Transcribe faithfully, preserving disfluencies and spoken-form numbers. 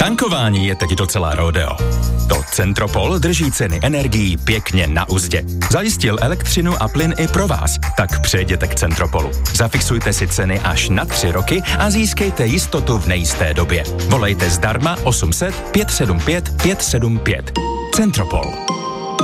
Tankování je teď docela rodeo. To Centropol drží ceny energií pěkně na uzdě. Zajistil elektřinu a plyn i pro vás, tak přejděte k Centropolu. Zafixujte si ceny až na tři roky a získejte jistotu v nejisté době. Volejte zdarma osm set pět sedm pět pět sedm pět. Centropol.